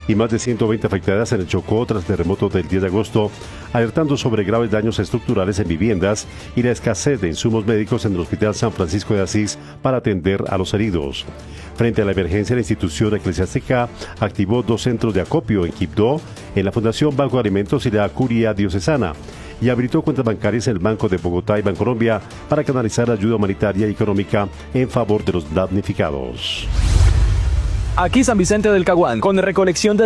y más de 120 afectadas en el Chocó tras el terremoto del 10 de agosto, alertando sobre graves daños estructurales en viviendas y la escasez de insumos médicos en el Hospital San Francisco de Asís para atender a los heridos. Frente a la emergencia, la institución eclesiástica activó 2 centros de acopio en Quibdó, en la Fundación Banco de Alimentos y la Curia Diocesana, y habilitó cuentas bancarias en el Banco de Bogotá y Bancolombia para canalizar ayuda humanitaria y económica en favor de los damnificados. Aquí San Vicente del Caguán, con recolección de